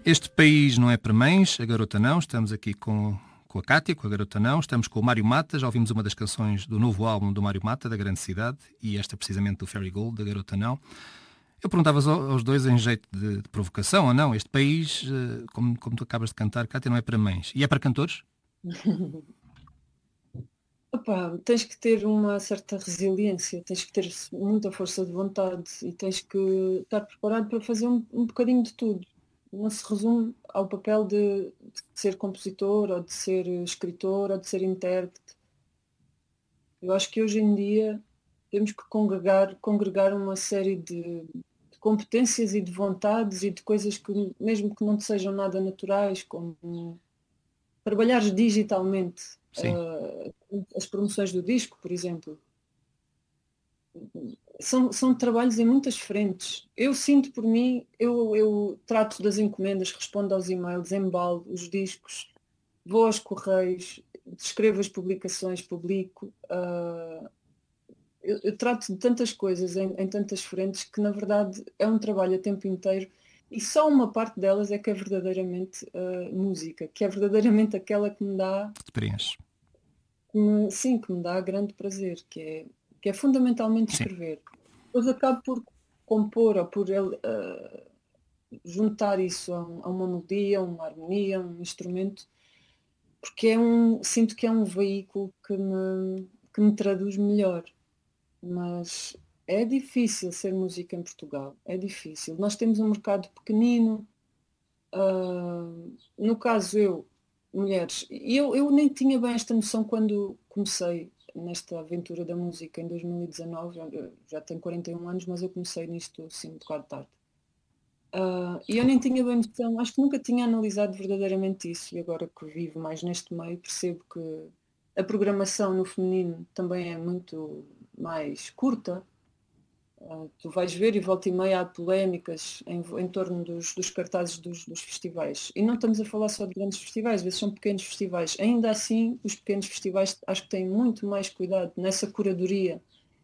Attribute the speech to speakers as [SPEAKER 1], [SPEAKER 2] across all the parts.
[SPEAKER 1] Este país não é para mães, a garota não. Estamos aqui com a Cátia, com a garota não. Estamos com o Mário Mata. Já ouvimos uma das canções do novo álbum do Mário Mata, da Grande Cidade, e esta precisamente do Fairy Gold, da garota não. Eu perguntava aos dois em jeito de provocação ou não. Este país, como tu acabas de cantar, Cátia, não é para mães. E é para cantores?
[SPEAKER 2] Opa, tens que ter uma certa resiliência, tens que ter muita força de vontade e tens que estar preparado para fazer um bocadinho de tudo. Não se resume ao papel de ser compositor, ou de ser escritor, ou de ser intérprete. Eu acho que hoje em dia temos que congregar uma série de competências e de vontades e de coisas que, mesmo que não te sejam nada naturais, como trabalhares digitalmente, as promoções do disco, por exemplo. São trabalhos em muitas frentes. Eu sinto por mim, eu trato das encomendas, respondo aos e-mails, embalo os discos, vou aos correios, escrevo as publicações, publico. Eu trato de tantas coisas em tantas frentes que, na verdade, é um trabalho a tempo inteiro e só uma parte delas é que é verdadeiramente música, que é verdadeiramente aquela que me dá...
[SPEAKER 1] Experiências.
[SPEAKER 2] que me dá grande prazer, que é fundamentalmente escrever. Depois acabo por compor ou por juntar isso a uma melodia, uma harmonia, um instrumento, porque sinto que é um veículo que me traduz melhor. Mas é difícil ser música em Portugal, é difícil. Nós temos um mercado pequenino, no caso mulheres, eu nem tinha bem esta noção quando comecei nesta aventura da música em 2019, eu já tenho 41 anos, mas eu comecei nisto assim um bocado tarde. E eu nem tinha bem noção, acho que nunca tinha analisado verdadeiramente isso, e agora que vivo mais neste meio percebo que a programação no feminino também é muito mais curta. Tu vais ver e volta e meia há polémicas em torno dos cartazes dos festivais. E não estamos a falar só de grandes festivais, às vezes são pequenos festivais. Ainda assim, os pequenos festivais acho que têm muito mais cuidado nessa curadoria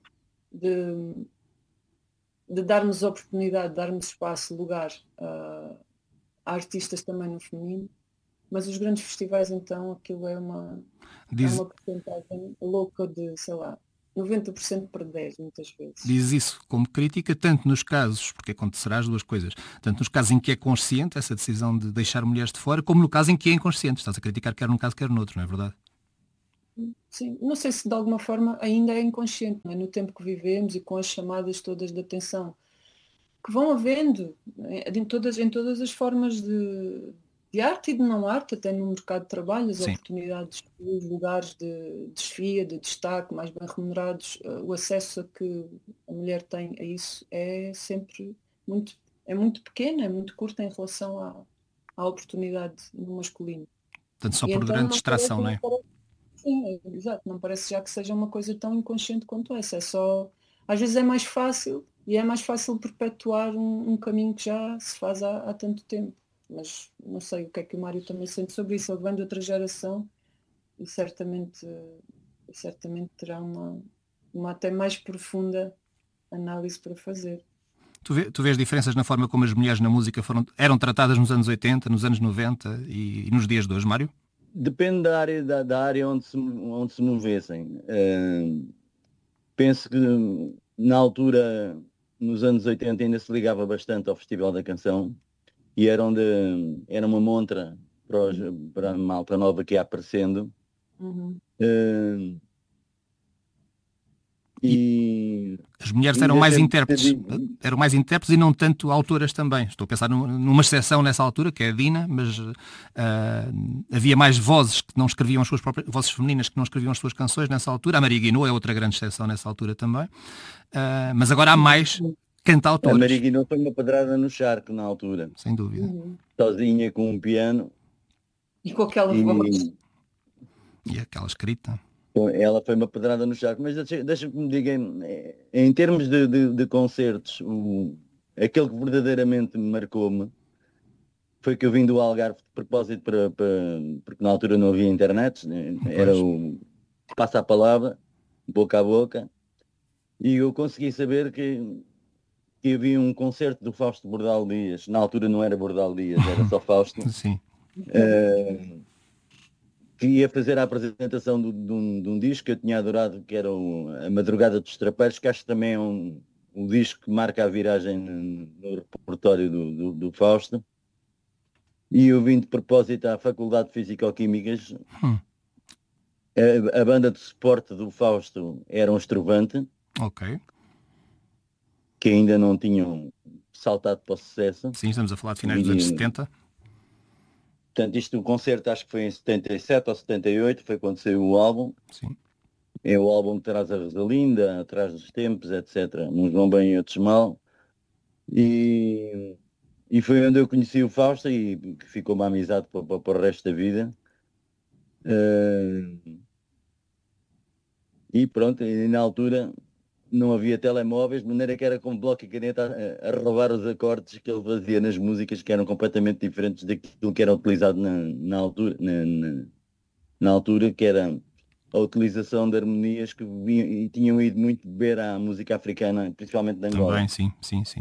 [SPEAKER 2] de darmos oportunidade, darmos espaço, lugar a artistas também no feminino. Mas os grandes festivais, então, aquilo é uma porcentagem louca de, sei lá, 90% para 10, muitas vezes.
[SPEAKER 1] Diz isso como crítica, tanto nos casos, porque acontecerá as duas coisas, tanto nos casos em que é consciente essa decisão de deixar mulheres de fora, como no caso em que é inconsciente. Estás a criticar quer num caso, quer no outro, não é verdade?
[SPEAKER 2] Sim, não sei se de alguma forma ainda é inconsciente, não é? No tempo que vivemos e com as chamadas todas de atenção que vão havendo em todas as formas de arte e de não arte, até no mercado de trabalho, as oportunidades, os lugares de desfia, de destaque, mais bem remunerados, o acesso a que a mulher tem a isso é sempre muito pequeno, é muito curto em relação à oportunidade no masculino.
[SPEAKER 1] Portanto, só por então, grande distração, não é?
[SPEAKER 2] Sim, exato, não parece já que seja uma coisa tão inconsciente quanto essa, é só, às vezes é mais fácil, e é mais fácil perpetuar um caminho que já se faz há tanto tempo. Mas não sei o que é que o Mário também sente sobre isso. Ele vem de outra geração e certamente terá uma até mais profunda análise para fazer.
[SPEAKER 1] Tu vês diferenças na forma como as mulheres na música eram tratadas nos anos 80, nos anos 90 e nos dias de hoje, Mário?
[SPEAKER 3] Depende da área onde se movessem. Penso que na altura, nos anos 80, ainda se ligava bastante ao Festival da Canção e era uma montra para a malta nova que ia aparecendo.
[SPEAKER 1] E as mulheres eram mais intérpretes e não tanto autoras também. Estou a pensar numa exceção nessa altura, que é a Dina, mas havia mais vozes que não escreviam as suas próprias, vozes femininas que não escreviam as suas canções nessa altura. A Maria Guinnot é outra grande exceção nessa altura também. Mas agora há mais cantautoras.
[SPEAKER 3] A Maria Guinnot foi uma pedrada no charco na altura.
[SPEAKER 1] Sem dúvida.
[SPEAKER 3] Sozinha com um piano.
[SPEAKER 2] E com aquela voz.
[SPEAKER 1] E aquela escrita.
[SPEAKER 3] Ela foi uma pedrada no charco, mas deixa que me diga, em termos de concertos, aquele que verdadeiramente me marcou-me foi que eu vim do Algarve de propósito porque na altura não havia internet, era o passa a palavra, boca a boca, e eu consegui saber que que havia um concerto do Fausto Bordal Dias, na altura não era Bordal Dias, era só Fausto,
[SPEAKER 1] Sim.
[SPEAKER 3] que ia fazer a apresentação de um disco que eu tinha adorado, que era A Madrugada dos Trapeiros, que acho que também é um disco que marca a viragem no repertório do Fausto. E eu vim de propósito à Faculdade de Físico-Químicas. A banda de suporte do Fausto era um Estrovante, que ainda não tinham saltado para o sucesso.
[SPEAKER 1] Sim, estamos a falar de finais dos anos 70.
[SPEAKER 3] Portanto, o concerto acho que foi em 77 ou 78, foi quando saiu o álbum.
[SPEAKER 1] Sim.
[SPEAKER 3] É o álbum que traz a Rosalinda, Atrás dos Tempos, etc. Uns vão bem e outros mal. E foi onde eu conheci o Fausto e ficou uma amizade para o resto da vida. E pronto, e na altura não havia telemóveis, de maneira que era com bloco e caneta a roubar os acordes que ele fazia nas músicas, que eram completamente diferentes daquilo que era utilizado na altura, na altura, que era a utilização de harmonias que e tinham ido muito beber à música africana, principalmente de Angola.
[SPEAKER 1] Também, sim.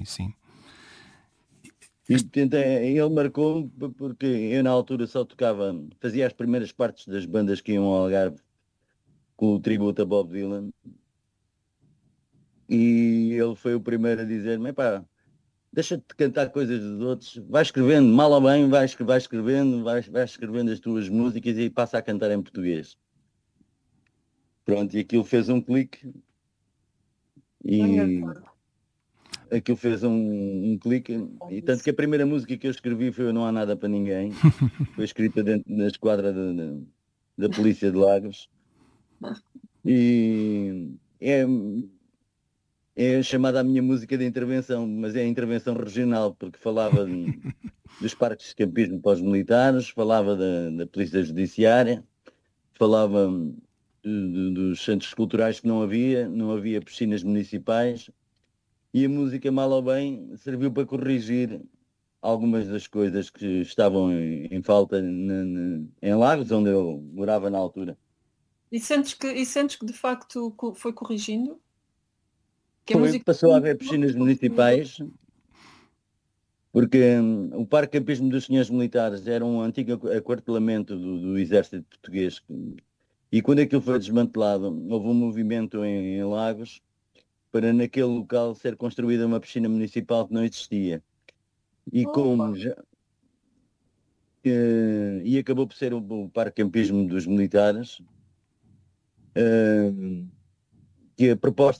[SPEAKER 3] E ele marcou-me porque eu na altura só fazia as primeiras partes das bandas que iam ao Algarve com o tributo a Bob Dylan. E ele foi o primeiro a dizer-me, pá, deixa-te de cantar coisas dos outros, vai escrevendo, mal ou bem, vai escrevendo as tuas músicas e passa a cantar em português. Pronto, e aquilo fez um clique e aquilo fez um clique, e tanto que a primeira música que eu escrevi foi Não Há Nada para Ninguém, foi escrita dentro da esquadra da Polícia de Lagos, e é chamada a minha música de intervenção, mas é a intervenção regional, porque falava dos parques de campismo para os militares, falava da Polícia Judiciária, falava dos centros culturais que não havia piscinas municipais, e a música, mal ou bem, serviu para corrigir algumas das coisas que estavam em falta em Lagos, onde eu morava na altura.
[SPEAKER 2] E sentes que de facto foi corrigindo?
[SPEAKER 3] Passou a haver piscinas municipais, porque o Parque Campismo dos Senhores Militares era um antigo aquartelamento do Exército Português, e quando aquilo foi desmantelado, houve um movimento em Lagos para naquele local ser construída uma piscina municipal que não existia. E e acabou por ser o Parque Campismo dos Militares, que a proposta